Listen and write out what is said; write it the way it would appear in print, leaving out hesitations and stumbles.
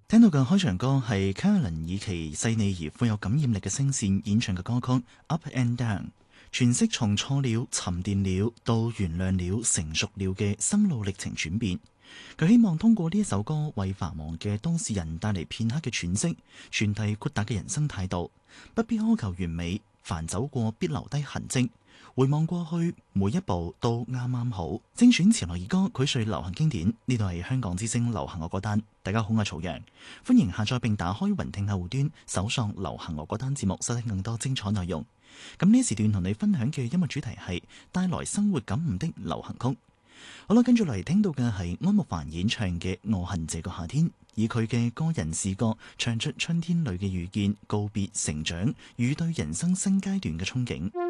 聽到嘅開場歌係 Carolyn 以其細膩而富有感染力嘅聲線演唱嘅歌曲《Up and Down》，詮釋從錯了、沉澱了到原諒了、成熟了嘅心路歷程轉變。佢希望通過呢一首歌為繁忙嘅當事人帶嚟片刻嘅喘息，傳遞豁達嘅人生態度，不必苛求完美，凡走過必留低痕跡。回望過去，每一步都啱啱好。精選潮流兒歌，膾萃流行經典。呢度係香港之聲流行樂歌單。大家好，我係曹陽，歡迎下載並打開雲聽客戶端，搜索流行樂歌單節目，收聽更多精彩內容。咁呢時段同你分享嘅音樂主題係帶來生活感悟的流行曲。好啦，跟住嚟聽到嘅係安慕帆演唱嘅《我恨這個夏天》，以佢嘅個人視角唱出春天裏嘅遇見、告別、成長與對人生新階段嘅憧憬。